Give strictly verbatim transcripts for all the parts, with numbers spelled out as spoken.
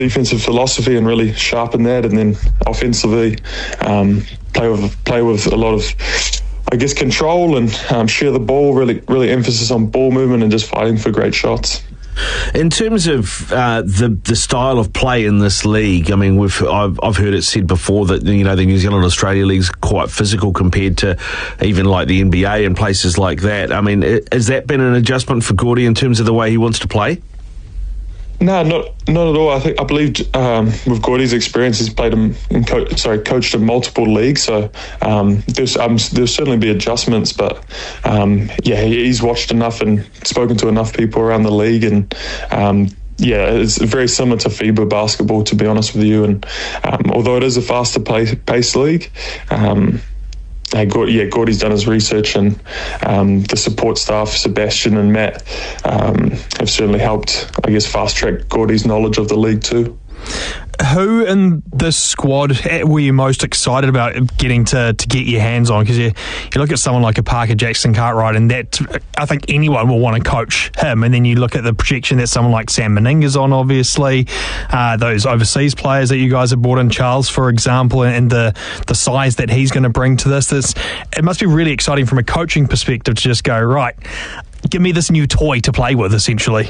defensive philosophy and really sharpen that, and then offensively um, play with play with a lot of, I guess, control and um, share the ball. Really, really emphasis on ball movement and just fighting for great shots. In terms of uh, the the style of play in this league, I mean, we've I've, I've heard it said before that, you know, the New Zealand Australia League's quite physical compared to even like the N B A and places like that. I mean, has that been an adjustment for Gordy in terms of the way he wants to play? No, not not at all. I think I believe um, with Gordy's experience, he's played him in co- sorry coached in multiple leagues. So um, there's um, there'll certainly be adjustments, but um, yeah, he's watched enough and spoken to enough people around the league, and um, yeah, it's very similar to FIBA basketball, to be honest with you. And um, although it is a faster play, pace league. Um, Hey, yeah, Gordy's done his research, and um, the support staff, Sebastian and Matt, um, have certainly helped, I guess, fast-track Gordy's knowledge of the league too. Who in this squad were you most excited about getting to, to get your hands on? Because you, you look at someone like a Parker Jackson Cartwright, and that, I think anyone will want to coach him. And then you look at the projection that someone like Sam Meninga's on, obviously. Uh, those overseas players that you guys have brought in, Charles, for example, and the, the size that he's going to bring to this. this. It must be really exciting from a coaching perspective to just go, right, give me this new toy to play with, essentially.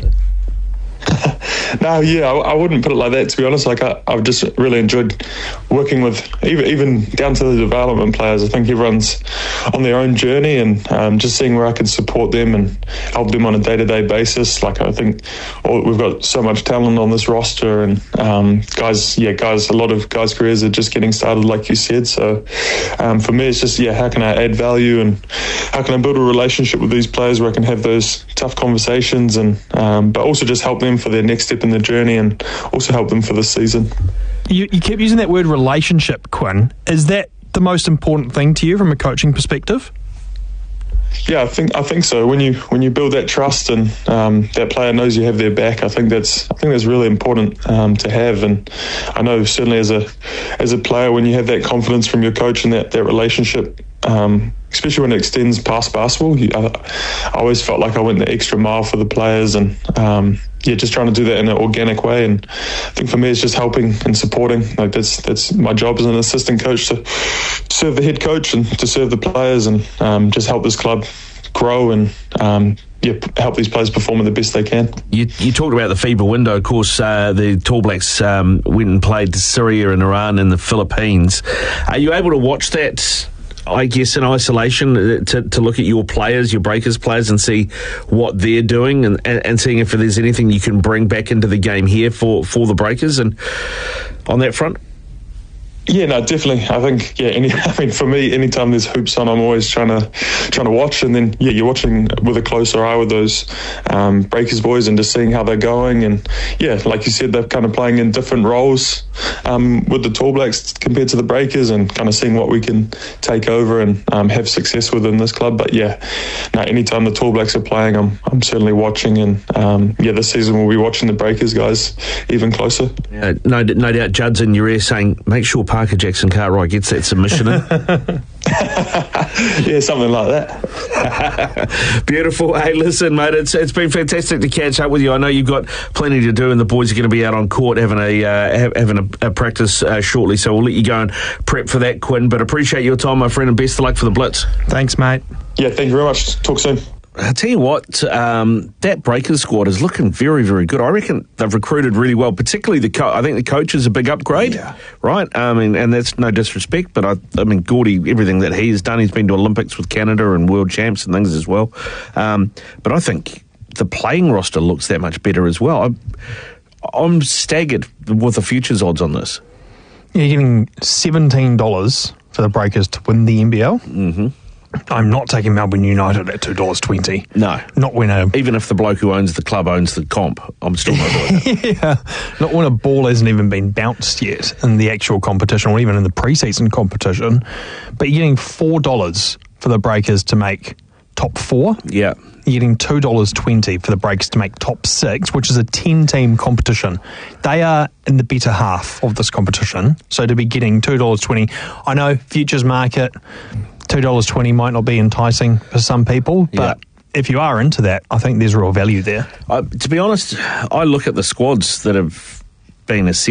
No, yeah, I, I wouldn't put it like that, to be honest. Like I, I've just really enjoyed working with, even even down to the development players. I think everyone's on their own journey, and um, just seeing where I can support them and help them on a day-to-day basis. Like I think all, we've got so much talent on this roster, and um, guys, yeah, guys, a lot of guys' careers are just getting started, like you said. So um, for me, it's just, yeah, how can I add value, and how can I build a relationship with these players where I can have those tough conversations, and um, but also just help them for their next step in the journey, and also help them for this season. You, you keep using that word relationship, Quinn. Is that the most important thing to you from a coaching perspective? Yeah, I think I think so. When you when you build that trust, and um, that player knows you have their back, I think that's I think that's really important um, to have. And I know certainly as a as a player, when you have that confidence from your coach and that that relationship, um, especially when it extends past basketball, you, I, I always felt like I went the extra mile for the players, and um, yeah, just trying to do that in an organic way. And I think for me, it's just helping and supporting. Like that's that's my job as an assistant coach, to serve the head coach and to serve the players, and um, just help this club grow, and um, yeah, help these players perform at the best they can. You, you talked about the FIBA window. Of course, uh, the Tall Blacks um, went and played Syria and Iran and the Philippines. Are you able to watch that, I guess, in isolation, to, to look at your players, your Breakers players, and see what they're doing, and, and, and seeing if there's anything you can bring back into the game here for, for the Breakers and on that front? Yeah, no, definitely. I think, yeah, any, I mean, for me, anytime there's hoops on, I'm always trying to trying to watch. And then, yeah, you're watching with a closer eye with those um, Breakers boys, and just seeing how they're going. And, yeah, like you said, they're kind of playing in different roles um, with the Tall Blacks compared to the Breakers, and kind of seeing what we can take over and um, have success within this club. But, yeah, no, anytime the Tall Blacks are playing, I'm I'm certainly watching. And, um, yeah, this season we'll be watching the Breakers guys even closer. Yeah, no, no doubt Judd's in your ear saying, make sure Parker Jackson Cartwright gets that submission in. Yeah, something like that. Beautiful. Hey, listen, mate, it's it's been fantastic to catch up with you. I know you've got plenty to do, and the boys are going to be out on court having a uh, having a, a practice uh, shortly, so we'll let you go and prep for that, Quinn. But appreciate your time, my friend, and best of luck for the Blitz. Thanks, mate. Yeah, thank you very much. Talk soon. I'll tell you what, um, that Breakers squad is looking very, very good. I reckon they've recruited really well, particularly the co- I think the coach is a big upgrade, yeah. right? I mean, and that's no disrespect, but I, I mean, Gordy, everything that he's done, he's been to Olympics with Canada and world champs and things as well. Um, but I think the playing roster looks that much better as well. I'm, I'm staggered with the futures odds on this. You're getting seventeen dollars for the Breakers to win the N B L. Mm-hmm. I'm not taking Melbourne United at two dollars twenty. No. Not when a... Even if the bloke who owns the club owns the comp, I'm still not doing it. Yeah. Not when a ball hasn't even been bounced yet in the actual competition, or even in the pre-season competition. But you're getting four dollars for the Breakers to make top four. Yeah. You're getting two dollars twenty for the Breakers to make top six, which is a ten-team competition. They are in the better half of this competition. So to be getting two dollars twenty, I know futures market... two dollars twenty might not be enticing for some people, but yeah. If you are into that, I think there's real value there. Uh, to be honest, I look at the squads that have been a